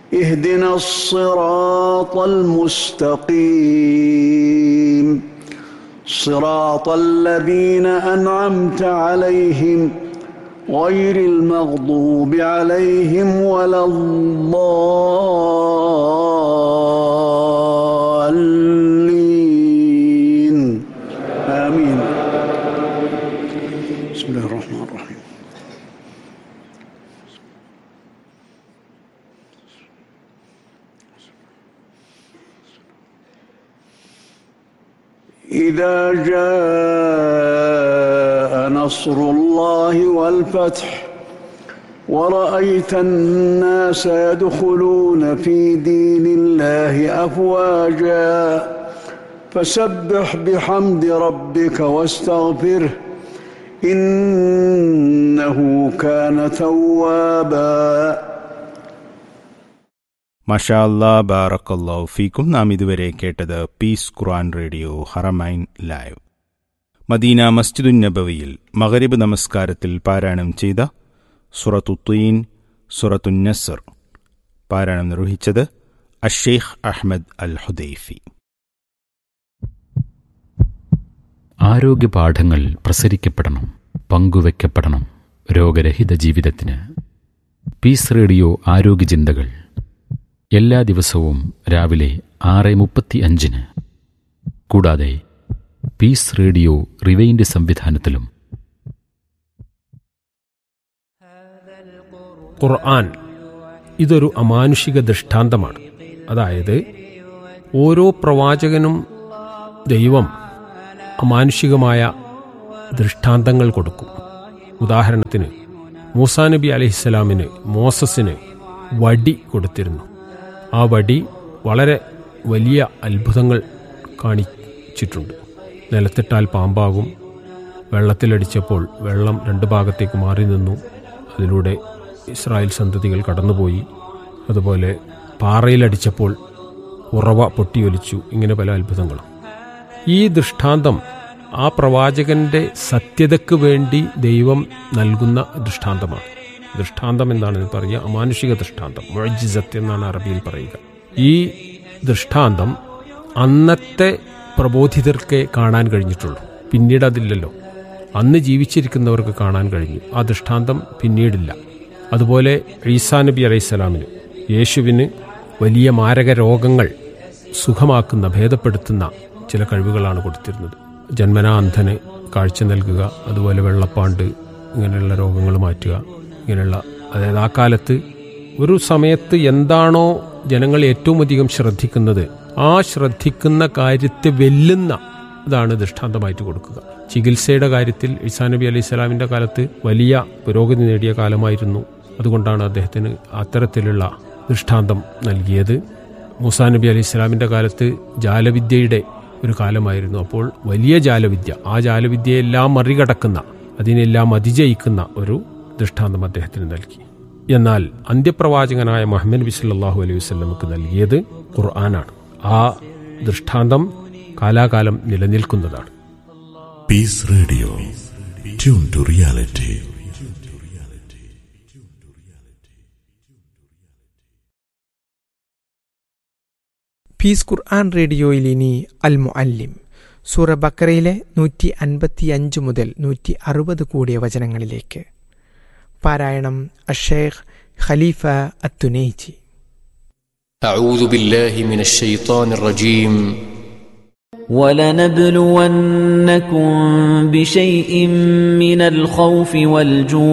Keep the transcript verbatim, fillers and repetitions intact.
اهدنا الصراط المستقيم صراط الذين أنعمت عليهم غير المغضوب عليهم ولا الضالين آمين. بسم الله الرحمن الرحيم. إذا جاء نصر الله والفتح ورأيت الناس يدخلون في دين الله أفواجا فسبح بحمد ربك واستغفره إنه كان توابا. മാഷാ അല്ലാ, ബാറക്കല്ലാഹു ഫീക്കും. നാം ഇതുവരെ കേട്ടത് പീസ് ഖുർആൻ റേഡിയോ ഹറമൈൻ ലൈവ്. മദീന മസ്ജിദുൻ നബവിയിൽ മഗ്രിബ് നമസ്കാരത്തിൽ പാരായണം ചെയ്ത സൂറത്തു തീൻ, സൂറത്തു നസ്ർ പാരായണം നിർവഹിച്ചത് അഷ്ശൈഖ് അഹ്മദ് അൽ ഹുദൈഫി. ആരോഗ്യപാഠങ്ങൾ പ്രസരിക്കപ്പെടണം, പങ്കുവെക്കപ്പെടണം രോഗരഹിത ജീവിതത്തിന്. പീസ് റേഡിയോ ആരോഗ്യ ചിന്തകൾ എല്ലാ ദിവസവും രാവിലെ ആറ് മുപ്പത്തി അഞ്ചിന്. കൂടാതെ പീസ് റേഡിയോ റിവൈൻഡ് സംവിധാനത്തിലും. ഖുർആൻ ഇതൊരു അമാനുഷിക ദൃഷ്ടാന്തമാണ്. അതായത് ഓരോ പ്രവാചകനും ദൈവം അമാനുഷികമായ ദൃഷ്ടാന്തങ്ങൾ കൊടുക്കും. ഉദാഹരണത്തിന് മൂസാ നബി അലൈഹിസ്സലാമിന് മോസസിന് വടി കൊടുത്തിരുന്നു. ആ വടി വളരെ വലിയ അത്ഭുതങ്ങൾ കാണിച്ചിട്ടുണ്ട്. നിലത്തിട്ടാൽ പാമ്പാകും, വെള്ളത്തിലടിച്ചപ്പോൾ വെള്ളം രണ്ട് ഭാഗത്തേക്ക് മാറി നിന്നു, അതിലൂടെ ഇസ്രായേൽ സന്തതികൾ കടന്നുപോയി. അതുപോലെ പാറയിലടിച്ചപ്പോൾ ഉറവ പൊട്ടിയൊലിച്ചു. ഇങ്ങനെ പല അത്ഭുതങ്ങളും. ഈ ദൃഷ്ടാന്തം ആ പ്രവാചകന്റെ സത്യതയ്ക്ക് വേണ്ടി ദൈവം നൽകുന്ന ദൃഷ്ടാന്തമാണ്. ദൃഷ്ടാന്തം എന്നാണ് പറയുക, അമാനുഷിക ദൃഷ്ടാന്തം, മുഅ്ജിസത്ത് എന്നാണ് അറബിയിൽ പറയുക. ഈ ദൃഷ്ടാന്തം അന്നത്തെ പ്രബോധിതർക്കേ കാണാൻ കഴിഞ്ഞിട്ടുള്ളൂ, പിന്നീട് അതില്ലല്ലോ. അന്ന് ജീവിച്ചിരിക്കുന്നവർക്ക് കാണാൻ കഴിഞ്ഞു, ആ ദൃഷ്ടാന്തം പിന്നീടില്ല. അതുപോലെ ഈസാ നബി അലൈഹിസ്സലാമിന്, യേശുവിന് വലിയ മാരക രോഗങ്ങൾ സുഖമാക്കുന്ന, ഭേദപ്പെടുത്തുന്ന ചില കഴിവുകളാണ് കൊടുത്തിരുന്നത്. ജന്മനാ അന്ധന് കാഴ്ച നൽകുക, അതുപോലെ വെള്ളപ്പാണ്ട്, ഇങ്ങനെയുള്ള രോഗങ്ങൾ മാറ്റുക, ഇങ്ങനെയുള്ള. അതായത് ആ കാലത്ത് ഒരു സമയത്ത് എന്താണോ ജനങ്ങൾ ഏറ്റവും അധികം ശ്രദ്ധിക്കുന്നത്, ആ ശ്രദ്ധിക്കുന്ന കാര്യത്തെ വെല്ലുന്ന ഇതാണ് ദൃഷ്ടാന്തമായിട്ട് കൊടുക്കുക. ചികിത്സയുടെ കാര്യത്തിൽ ഈസാ നബി അലൈഹി സ്വലാമിൻ്റെ കാലത്ത് വലിയ പുരോഗതി നേടിയ കാലമായിരുന്നു. അതുകൊണ്ടാണ് അദ്ദേഹത്തിന് അത്തരത്തിലുള്ള ദൃഷ്ടാന്തം നൽകിയത്. മൂസാ നബി അലൈഹി സ്വലാമിൻ്റെ കാലത്ത് ജാലവിദ്യയുടെ ഒരു കാലമായിരുന്നു. അപ്പോൾ വലിയ ജാലവിദ്യ, ആ ജാലവിദ്യയെല്ലാം മറികടക്കുന്ന, അതിനെല്ലാം അതിജയിക്കുന്ന ഒരു ദൃഷ്ടാന്തം അദ്ദേഹത്തിന് നൽകി. എന്നാൽ അന്ത്യപ്രവാചകനായ മുഹമ്മദ് നബി സല്ലല്ലാഹു അലൈഹി വസല്ലമക്ക് നൽകിയത് ഖുർആനാണ്. ആ ദൃഷ്ടാന്തം കാലാകാലം നിലനിൽക്കുന്നതാണ്. Piece radio, tune to reality. Piece ഖുർആൻ റേഡിയോയിൽ ഇനി അൽ മുഅല്ലിം, സൂറ ബക്കറയിലെ നൂറ്റി അൻപത്തി അഞ്ച് മുതൽ നൂറ്റി അറുപത് കൂടിയ വചനങ്ങളിലേക്ക്. പാരായണം അഷേഖ് ഖലീഫ അത്തുനൈജി. أعوذ بالله من الشيطان الرجيم. وَلَنَبْلُوَنَّكُمْ بِشَيْءٍ مِّنَ الْخَوْفِ وَالْجُوعِ